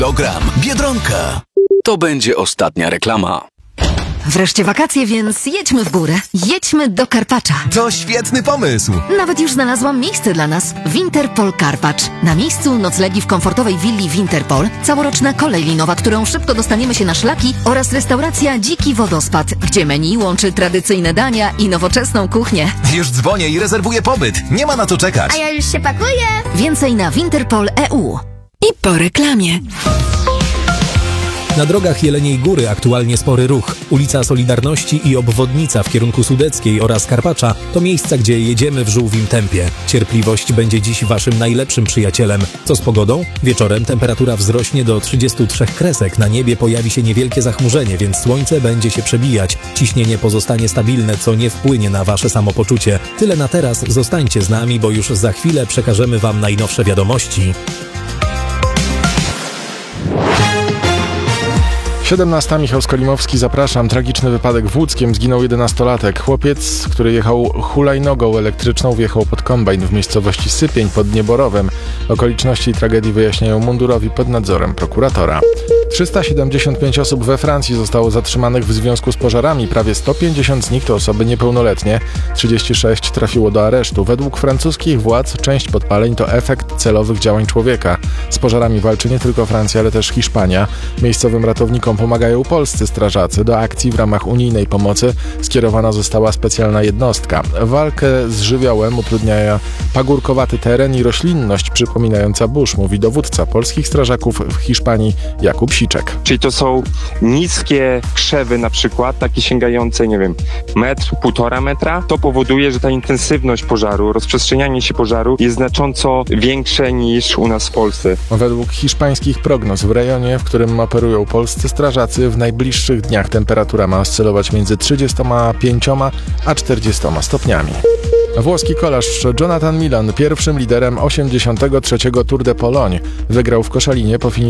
Biedronka. To będzie ostatnia reklama. Wreszcie wakacje, więc jedźmy w górę. Jedźmy do Karpacza. To świetny pomysł! Nawet już znalazłam miejsce dla nas. Winterpol Karpacz. Na miejscu noclegi w komfortowej willi Winterpol, całoroczna kolej linowa, którą szybko dostaniemy się na szlaki oraz restauracja Dziki Wodospad, gdzie menu łączy tradycyjne dania i nowoczesną kuchnię. Już dzwonię i rezerwuję pobyt. Nie ma na to czekać. A ja już się pakuję. Więcej na Winterpol.eu. I po reklamie. Na drogach Jeleniej Góry aktualnie spory ruch. Ulica Solidarności i obwodnica w kierunku Sudeckiej oraz Karpacza to miejsca, gdzie jedziemy w żółwim tempie. Cierpliwość będzie dziś waszym najlepszym przyjacielem. Co z pogodą? Wieczorem temperatura wzrośnie do 33 kresek. Na niebie pojawi się niewielkie zachmurzenie, więc słońce będzie się przebijać. Ciśnienie pozostanie stabilne, co nie wpłynie na wasze samopoczucie. Tyle na teraz. Zostańcie z nami, bo już za chwilę przekażemy wam najnowsze wiadomości. 17. Michał Skolimowski, zapraszam. Tragiczny wypadek w Łódzkiem, zginął 11-latek. Chłopiec, który jechał hulajnogą elektryczną, wjechał pod kombajn w miejscowości Sypień pod Nieborowem. Okoliczności tragedii wyjaśniają mundurowi pod nadzorem prokuratora. 375 osób we Francji zostało zatrzymanych w związku z pożarami. Prawie 150 z nich to osoby niepełnoletnie. 36 trafiło do aresztu. Według francuskich władz część podpaleń to efekt celowych działań człowieka. Z pożarami walczy nie tylko Francja, ale też Hiszpania. Miejscowym ratownikom pomagają polscy strażacy. Do akcji w ramach unijnej pomocy skierowana została specjalna jednostka. Walkę z żywiołem utrudnia pagórkowaty teren i roślinność przypominająca burz, mówi dowódca polskich strażaków w Hiszpanii Jakub Siczek. Czyli to są niskie krzewy na przykład, takie sięgające, nie wiem, metr, 1,5 metra. To powoduje, że ta intensywność pożaru, rozprzestrzenianie się pożaru jest znacząco większe niż u nas w Polsce. Według hiszpańskich prognoz w rejonie, w którym operują polscy strażacy, w najbliższych dniach temperatura ma oscylować między 35 a 40 stopniami. Włoski kolarz Jonathan Milan, pierwszym liderem 83. Tour de Pologne, wygrał w Koszalinie po